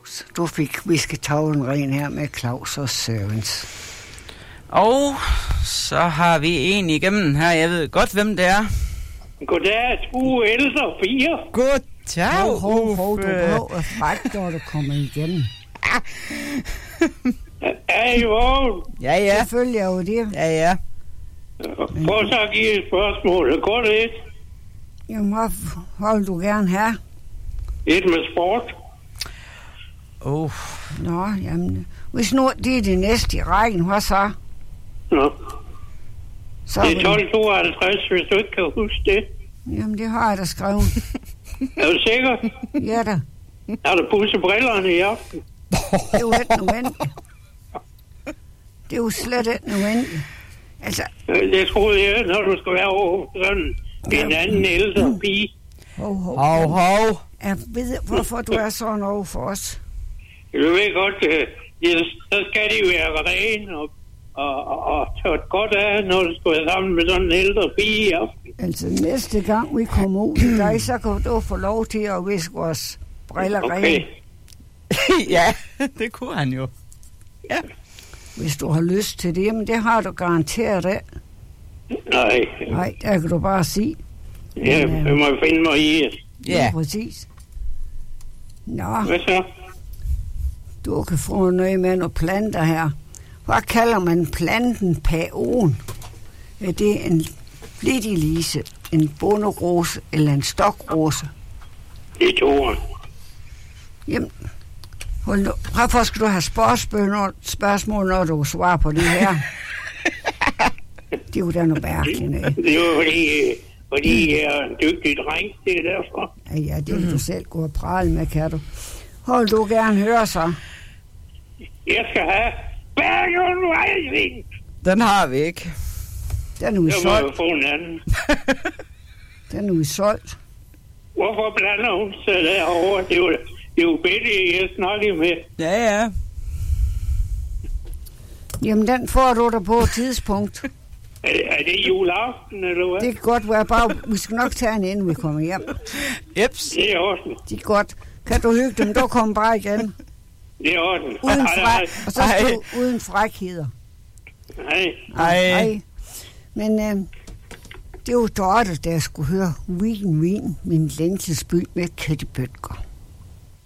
Claus. Du fik whisketavlen ren her med Claus og Sørens. Og så har vi en igennem her. Jeg ved godt, hvem det er. Goddag, Uffe Elser 4. Goddag, Hov, du behøver frækt, når du kommer igennem. Er I vågen? Ja. Selvfølgelig er jo det. Ja. Prøv så at give et spørgsmål. Godt et. Jamen, hvad holder du gerne her? Et med sport. Nå, jamen. Hvis nu det er det næste i rækken, hvad så? Nå. Så Det er 1252, hvis du ikke kan huske det. Jamen, det har jeg da skrevet. Er du sikker? Ja da. Har du pudset brillerne i aften? Det er jo ikke nødvendigt. Det er jo slet ikke nødvendigt. Altså... Det troede jeg, når du skal være over sådan en anden ældre pige. Hov. Jeg ved, hvorfor du er sådan over for os. Du ved godt, så skal de være rene og tørt godt af, når du skal være sammen med sådan en ældre pige i aften. Altså næste gang vi kommer ud til dig, så kan du få lov til at viske vores briller rene. Ja, det kunne han jo. Ja. Hvis du har lyst til det, men det har du garanteret af. Nej, der kan du bare sige. Ja, jeg må finde mig i det. Ja, præcis. Nå. Hvad så? Du kan få noget med nogle planter her. Hvad kalder man planten paon? Er det en flittiglise, en bonderose eller en stokrose? Det er toren. Jamen, hold nu. Hvorfor skal du have spørgsmål, når du svarer på det her? Det er jo da noget mærkeligt. Det er jo fordi jeg er en dygtig dreng, det er derfor. Ja, det vil du selv gå og prale med, kan du. Hold du gerne høre så. Jeg skal have Bergen Vejsvin. Den har vi ikke. Den er jo solgt. Jeg må få en anden. Den er jo solgt. Hvorfor blander hun sig derovre? Det er jo Betty, jeg snakker med. Ja. Jamen, den får du der på et tidspunkt. Er det juleaften, eller hvad? Det kan godt være bare... Vi skal nok tage en, inden vi kommer hjem. Jeps. Det er orden. Det er godt. Kan du hygge dem? Du kommer bare igen. Det er orden. Og så skal du uden frækheder. Hej. Men det er jo Dorte, der skulle høre Wien, min længselsby med Katte Bøtger.